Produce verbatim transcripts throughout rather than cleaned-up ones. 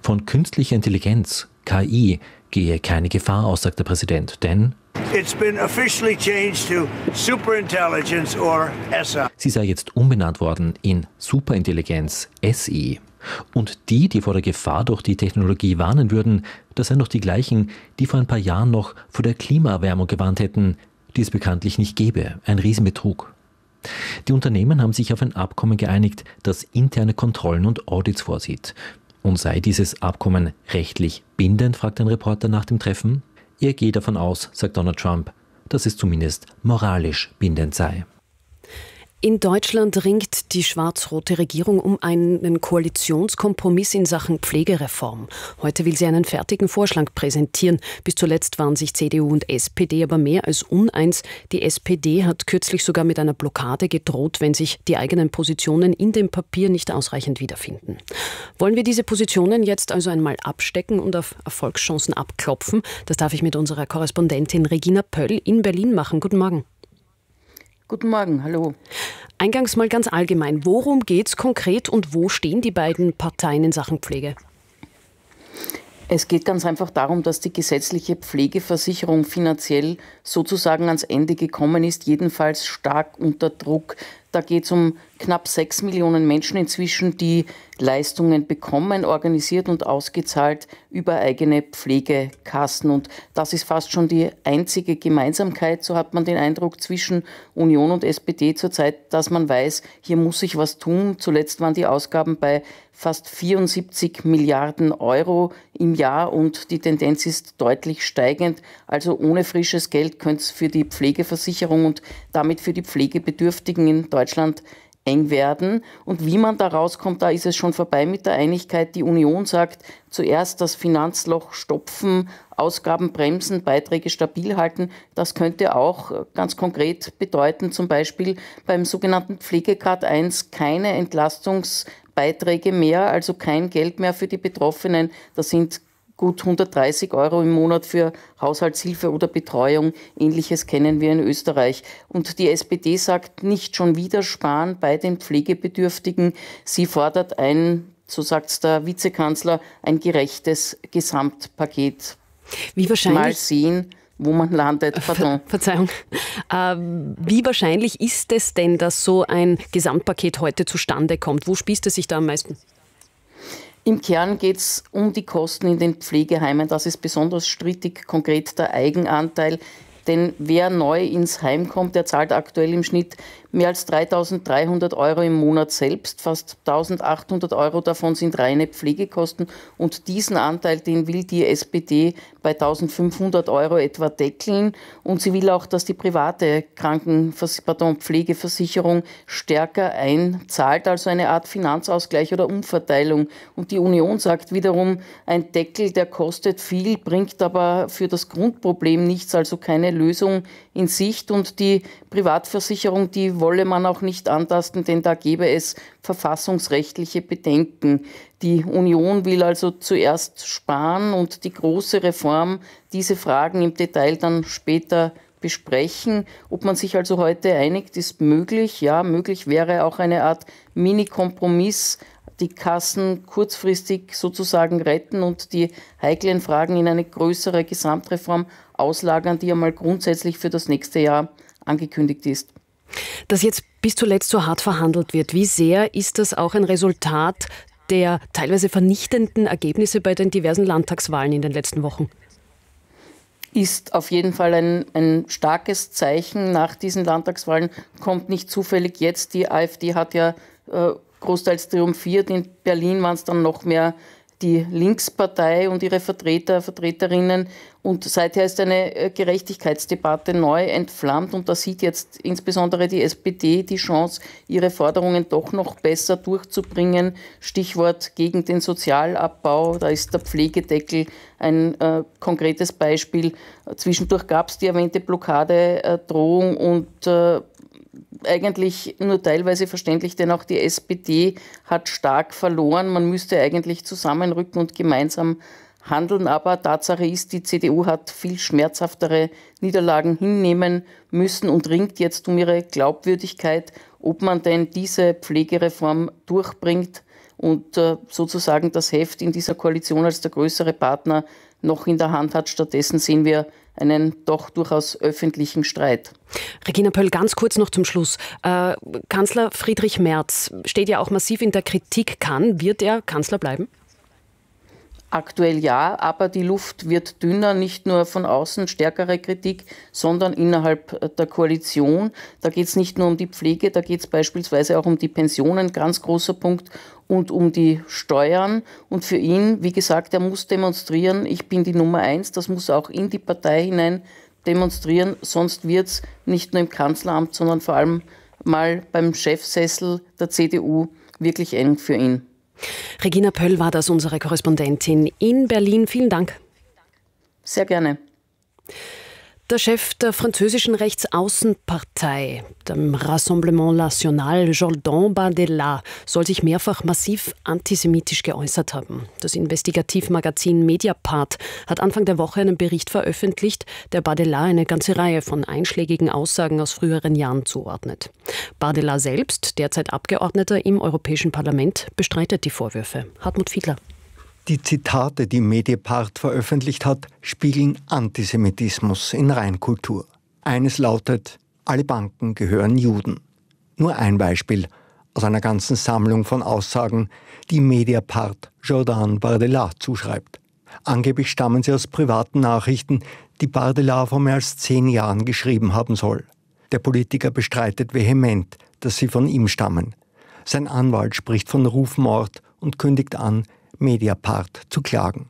Von künstlicher Intelligenz, K I, gehe keine Gefahr aus, sagt der Präsident, denn It's been officially changed to Superintelligence or S I. Sie sei jetzt umbenannt worden in Superintelligenz, S I. Und die, die vor der Gefahr durch die Technologie warnen würden, das seien doch die gleichen, die vor ein paar Jahren noch vor der Klimaerwärmung gewarnt hätten, die es bekanntlich nicht gäbe. Ein Riesenbetrug. Die Unternehmen haben sich auf ein Abkommen geeinigt, das interne Kontrollen und Audits vorsieht. Und sei dieses Abkommen rechtlich bindend, fragt ein Reporter nach dem Treffen. Er gehe davon aus, sagt Donald Trump, dass es zumindest moralisch bindend sei. In Deutschland ringt die schwarz-rote Regierung um einen Koalitionskompromiss in Sachen Pflegereform. Heute will sie einen fertigen Vorschlag präsentieren. Bis zuletzt waren sich C D U und S P D aber mehr als uneins. Die S P D hat kürzlich sogar mit einer Blockade gedroht, wenn sich die eigenen Positionen in dem Papier nicht ausreichend wiederfinden. Wollen wir diese Positionen jetzt also einmal abstecken und auf Erfolgschancen abklopfen? Das darf ich mit unserer Korrespondentin Regina Pöll in Berlin machen. Guten Morgen. Guten Morgen, hallo. Eingangs mal ganz allgemein. Worum geht es konkret und wo stehen die beiden Parteien in Sachen Pflege? Es geht ganz einfach darum, dass die gesetzliche Pflegeversicherung finanziell sozusagen ans Ende gekommen ist, jedenfalls stark unter Druck. Da geht es um knapp sechs Millionen Menschen inzwischen, die Leistungen bekommen, organisiert und ausgezahlt über eigene Pflegekassen. Und das ist fast schon die einzige Gemeinsamkeit, so hat man den Eindruck, zwischen Union und S P D zurzeit, dass man weiß, hier muss sich was tun. Zuletzt waren die Ausgaben bei fast vierundsiebzig Milliarden Euro im Jahr und die Tendenz ist deutlich steigend. Also ohne frisches Geld könnte es für die Pflegeversicherung und damit für die Pflegebedürftigen in Deutschland eng werden. Und wie man da rauskommt, da ist es schon vorbei mit der Einigkeit. Die Union sagt, zuerst das Finanzloch stopfen, Ausgaben bremsen, Beiträge stabil halten. Das könnte auch ganz konkret bedeuten, zum Beispiel beim sogenannten Pflegegrad eins keine Entlastungsbeiträge mehr, also kein Geld mehr für die Betroffenen. Das sind gut hundertdreißig Euro im Monat für Haushaltshilfe oder Betreuung. Ähnliches kennen wir in Österreich. Und die S P D sagt, nicht schon wieder sparen bei den Pflegebedürftigen. Sie fordert ein, so sagt es der Vizekanzler, ein gerechtes Gesamtpaket. Wie wahrscheinlich? Mal sehen, wo man landet. Pardon. Ver Verzeihung. Äh, wie wahrscheinlich ist es denn, dass so ein Gesamtpaket heute zustande kommt? Wo spießt es sich da am meisten? Im Kern geht es um die Kosten in den Pflegeheimen. Das ist besonders strittig, konkret der Eigenanteil. Denn wer neu ins Heim kommt, der zahlt aktuell im Schnitt mehr als dreitausenddreihundert Euro im Monat selbst. Fast eintausendachthundert Euro davon sind reine Pflegekosten. Und diesen Anteil, den will die S P D bei eintausendfünfhundert Euro etwa deckeln. Und sie will auch, dass die private Krankenvers- pardon, Pflegeversicherung stärker einzahlt, also eine Art Finanzausgleich oder Umverteilung. Und die Union sagt wiederum, ein Deckel, der kostet viel, bringt aber für das Grundproblem nichts, also keine Lösung in Sicht. Und die Privatversicherung, die wolle man auch nicht antasten, denn da gäbe es verfassungsrechtliche Bedenken. Die Union will also zuerst sparen und die große Reform, diese Fragen im Detail dann später besprechen. Ob man sich also heute einigt, ist möglich. Ja, möglich wäre auch eine Art Mini-Kompromiss, die Kassen kurzfristig sozusagen retten und die heiklen Fragen in eine größere Gesamtreform auslagern, die einmal grundsätzlich für das nächste Jahr angekündigt ist. Dass jetzt bis zuletzt so hart verhandelt wird, wie sehr ist das auch ein Resultat der teilweise vernichtenden Ergebnisse bei den diversen Landtagswahlen in den letzten Wochen? Ist auf jeden Fall ein, ein starkes Zeichen. Nach diesen Landtagswahlen kommt nicht zufällig jetzt. Die AfD hat ja äh, großteils triumphiert. In Berlin waren es dann noch mehr die Linkspartei und ihre Vertreter, Vertreterinnen. Und seither ist eine Gerechtigkeitsdebatte neu entflammt. Und da sieht jetzt insbesondere die S P D die Chance, ihre Forderungen doch noch besser durchzubringen. Stichwort gegen den Sozialabbau. Da ist der Pflegedeckel ein äh, konkretes Beispiel. Zwischendurch gab es die erwähnte Blockadedrohung und äh, eigentlich nur teilweise verständlich, denn auch die S P D hat stark verloren. Man müsste eigentlich zusammenrücken und gemeinsam handeln. Aber Tatsache ist, die C D U hat viel schmerzhaftere Niederlagen hinnehmen müssen und ringt jetzt um ihre Glaubwürdigkeit, ob man denn diese Pflegereform durchbringt und äh, sozusagen das Heft in dieser Koalition als der größere Partner noch in der Hand hat. Stattdessen sehen wir einen doch durchaus öffentlichen Streit. Regina Pöll, ganz kurz noch zum Schluss. Äh, Kanzler Friedrich Merz steht ja auch massiv in der Kritik. Kann, wird er Kanzler bleiben? Aktuell ja, aber die Luft wird dünner, nicht nur von außen stärkere Kritik, sondern innerhalb der Koalition. Da geht es nicht nur um die Pflege, da geht es beispielsweise auch um die Pensionen, ganz großer Punkt, und um die Steuern. Und für ihn, wie gesagt, er muss demonstrieren, ich bin die Nummer eins, das muss er auch in die Partei hinein demonstrieren, sonst wird es nicht nur im Kanzleramt, sondern vor allem mal beim Chefsessel der C D U wirklich eng für ihn. Regina Pöll war das, unsere Korrespondentin in Berlin. Vielen Dank. Sehr gerne. Der Chef der französischen Rechtsaußenpartei, dem Rassemblement National, Jordan Bardella, soll sich mehrfach massiv antisemitisch geäußert haben. Das Investigativmagazin Mediapart hat Anfang der Woche einen Bericht veröffentlicht, der Bardella eine ganze Reihe von einschlägigen Aussagen aus früheren Jahren zuordnet. Bardella selbst, derzeit Abgeordneter im Europäischen Parlament, bestreitet die Vorwürfe. Hartmut Fiedler. Die Zitate, die Mediapart veröffentlicht hat, spiegeln Antisemitismus in Reinkultur. Eines lautet: Alle Banken gehören Juden. Nur ein Beispiel aus einer ganzen Sammlung von Aussagen, die Mediapart Jordan Bardella zuschreibt. Angeblich stammen sie aus privaten Nachrichten, die Bardella vor mehr als zehn Jahren geschrieben haben soll. Der Politiker bestreitet vehement, dass sie von ihm stammen. Sein Anwalt spricht von Rufmord und kündigt an, Mediapart zu klagen.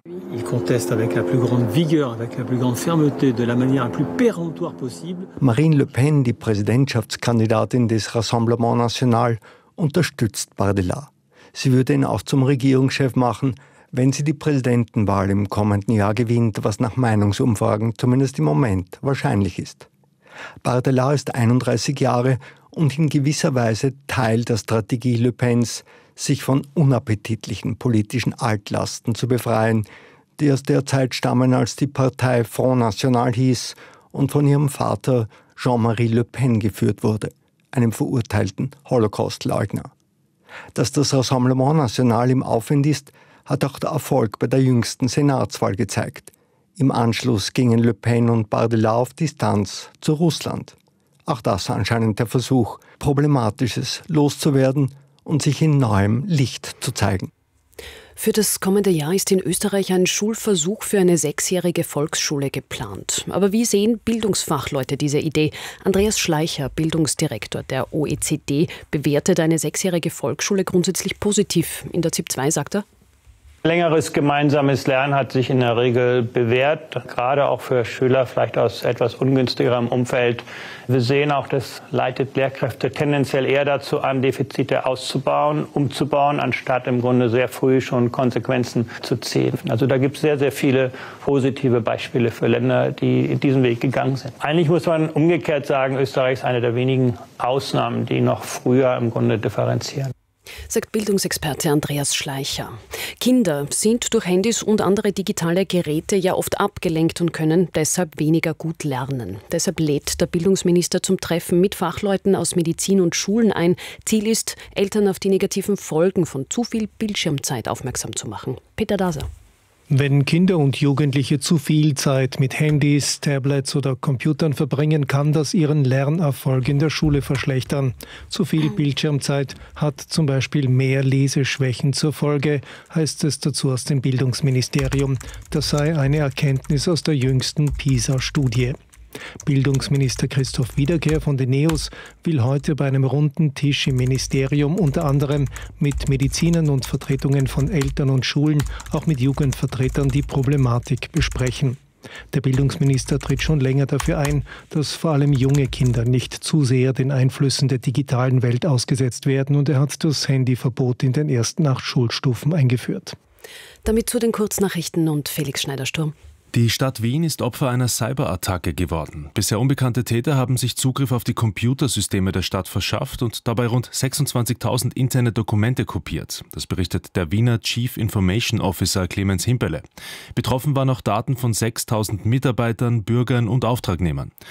Marine Le Pen, die Präsidentschaftskandidatin des Rassemblement National, unterstützt Bardella. Sie würde ihn auch zum Regierungschef machen, wenn sie die Präsidentenwahl im kommenden Jahr gewinnt, was nach Meinungsumfragen zumindest im Moment wahrscheinlich ist. Bardella ist einunddreißig Jahre und in gewisser Weise Teil der Strategie Le Pens, sich von unappetitlichen politischen Altlasten zu befreien, die aus der Zeit stammen, als die Partei Front National hieß und von ihrem Vater Jean-Marie Le Pen geführt wurde, einem verurteilten Holocaust-Leugner. Dass das Rassemblement National im Aufwind ist, hat auch der Erfolg bei der jüngsten Senatswahl gezeigt. Im Anschluss gingen Le Pen und Bardella auf Distanz zu Russland. Auch das anscheinend der Versuch, Problematisches loszuwerden und sich in neuem Licht zu zeigen. Für das kommende Jahr ist in Österreich ein Schulversuch für eine sechsjährige Volksschule geplant. Aber wie sehen Bildungsfachleute diese Idee? Andreas Schleicher, Bildungsdirektor der O E C D, bewertet eine sechsjährige Volksschule grundsätzlich positiv. In der Z I P zwei sagt er: Längeres gemeinsames Lernen hat sich in der Regel bewährt, gerade auch für Schüler vielleicht aus etwas ungünstigerem Umfeld. Wir sehen auch, das leitet Lehrkräfte tendenziell eher dazu an, Defizite auszubauen, umzubauen, anstatt im Grunde sehr früh schon Konsequenzen zu ziehen. Also da gibt es sehr, sehr viele positive Beispiele für Länder, die diesen Weg gegangen sind. Eigentlich muss man umgekehrt sagen, Österreich ist eine der wenigen Ausnahmen, die noch früher im Grunde differenzieren. Sagt Bildungsexperte Andreas Schleicher. Kinder sind durch Handys und andere digitale Geräte ja oft abgelenkt und können deshalb weniger gut lernen. Deshalb lädt der Bildungsminister zum Treffen mit Fachleuten aus Medizin und Schulen ein. Ziel ist, Eltern auf die negativen Folgen von zu viel Bildschirmzeit aufmerksam zu machen. Peter Daser. Wenn Kinder und Jugendliche zu viel Zeit mit Handys, Tablets oder Computern verbringen, kann das ihren Lernerfolg in der Schule verschlechtern. Zu viel Bildschirmzeit hat zum Beispiel mehr Leseschwächen zur Folge, heißt es dazu aus dem Bildungsministerium. Das sei eine Erkenntnis aus der jüngsten PISA-Studie. Bildungsminister Christoph Wiederkehr von den NEOS will heute bei einem runden Tisch im Ministerium unter anderem mit Medizinern und Vertretungen von Eltern und Schulen, auch mit Jugendvertretern die Problematik besprechen. Der Bildungsminister tritt schon länger dafür ein, dass vor allem junge Kinder nicht zu sehr den Einflüssen der digitalen Welt ausgesetzt werden, und er hat das Handyverbot in den ersten acht Schulstufen eingeführt. Damit zu den Kurznachrichten und Felix Schneider-Sturm. Die Stadt Wien ist Opfer einer Cyberattacke geworden. Bisher unbekannte Täter haben sich Zugriff auf die Computersysteme der Stadt verschafft und dabei rund sechsundzwanzigtausend interne Dokumente kopiert. Das berichtet der Wiener Chief Information Officer Clemens Himperle. Betroffen waren auch Daten von sechstausend Mitarbeitern, Bürgern und Auftragnehmern.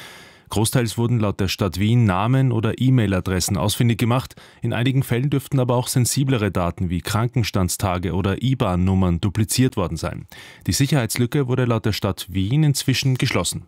Großteils wurden laut der Stadt Wien Namen oder E-Mail-Adressen ausfindig gemacht. In einigen Fällen dürften aber auch sensiblere Daten wie Krankenstandstage oder I B A N-Nummern dupliziert worden sein. Die Sicherheitslücke wurde laut der Stadt Wien inzwischen geschlossen.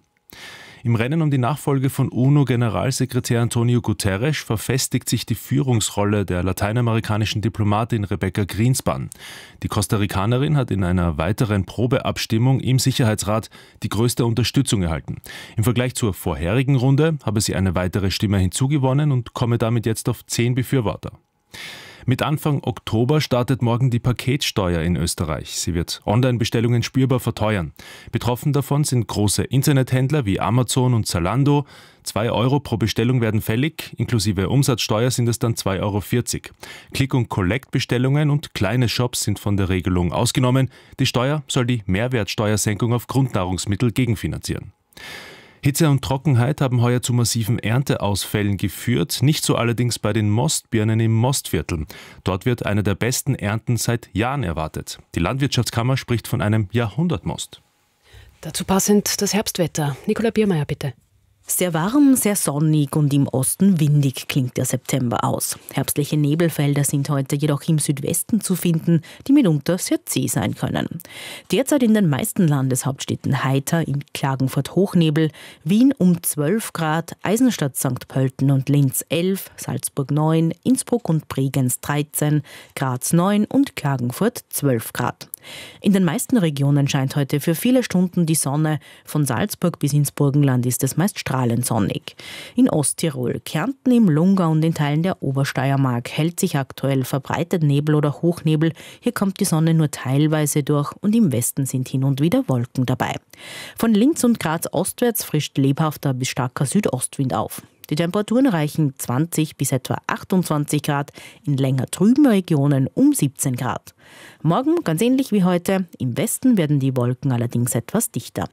Im Rennen um die Nachfolge von UNO-Generalsekretär Antonio Guterres verfestigt sich die Führungsrolle der lateinamerikanischen Diplomatin Rebecca Greenspan. Die Costa-Ricanerin hat in einer weiteren Probeabstimmung im Sicherheitsrat die größte Unterstützung erhalten. Im Vergleich zur vorherigen Runde habe sie eine weitere Stimme hinzugewonnen und komme damit jetzt auf zehn Befürworter. Mit Anfang Oktober startet morgen die Paketsteuer in Österreich. Sie wird Online-Bestellungen spürbar verteuern. Betroffen davon sind große Internethändler wie Amazon und Zalando. Zwei Euro pro Bestellung werden fällig, inklusive Umsatzsteuer sind es dann zwei Euro vierzig. Click- und Collect-Bestellungen und kleine Shops sind von der Regelung ausgenommen. Die Steuer soll die Mehrwertsteuersenkung auf Grundnahrungsmittel gegenfinanzieren. Hitze und Trockenheit haben heuer zu massiven Ernteausfällen geführt, nicht so allerdings bei den Mostbirnen im Mostviertel. Dort wird eine der besten Ernten seit Jahren erwartet. Die Landwirtschaftskammer spricht von einem Jahrhundertmost. Dazu passend das Herbstwetter. Nicola Biermeier, bitte. Sehr warm, sehr sonnig und im Osten windig klingt der September aus. Herbstliche Nebelfelder sind heute jedoch im Südwesten zu finden, die mitunter sehr zäh sein können. Derzeit in den meisten Landeshauptstädten heiter, in Klagenfurt Hochnebel, Wien um zwölf Grad, Eisenstadt, Sankt Pölten und Linz elf, Salzburg neun, Innsbruck und Bregenz dreizehn, Graz neun und Klagenfurt zwölf Grad. In den meisten Regionen scheint heute für viele Stunden die Sonne. Von Salzburg bis ins Burgenland ist es meist strahlend sonnig. In Osttirol, Kärnten, im Lungau und in Teilen der Obersteiermark hält sich aktuell verbreitet Nebel oder Hochnebel. Hier kommt die Sonne nur teilweise durch und im Westen sind hin und wieder Wolken dabei. Von Linz und Graz ostwärts frischt lebhafter bis starker Südostwind auf. Die Temperaturen reichen zwanzig bis etwa achtundzwanzig Grad, in länger trüben Regionen um siebzehn Grad. Morgen ganz ähnlich wie heute, im Westen werden die Wolken allerdings etwas dichter.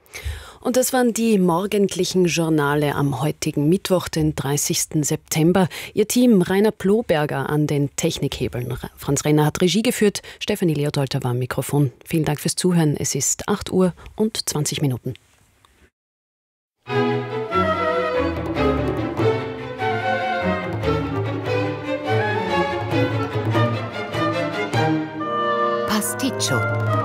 Und das waren die morgendlichen Journale am heutigen Mittwoch, den dreißigsten September. Ihr Team Rainer Ploberger an den Technikhebeln. Franz Renner hat Regie geführt, Stefanie Leodolter war am Mikrofon. Vielen Dank fürs Zuhören. Es ist acht Uhr und zwanzig Minuten. Pasticcio.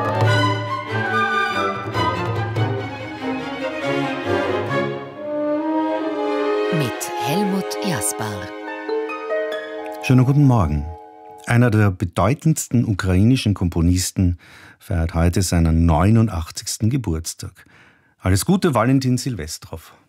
Mit Helmut Jasper. Schönen guten Morgen. Einer der bedeutendsten ukrainischen Komponisten feiert heute seinen neunundachtzigsten Geburtstag. Alles Gute, Valentin Silvestrov.